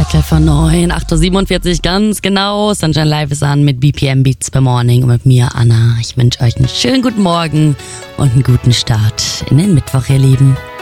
Viertel vor 9, 8.47 Uhr, ganz genau. Sunshine Live ist an mit BPM Beats per Morning und mit mir, Anna. Ich wünsche euch einen schönen guten Morgen und einen guten Start in den Mittwoch, ihr Lieben.